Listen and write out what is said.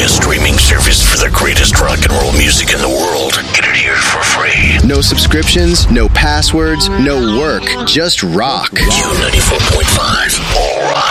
a streaming service for the greatest rock and roll music in the world. Get it here for free. No subscriptions, no passwords, no work, just rock. Q94.5, all rock.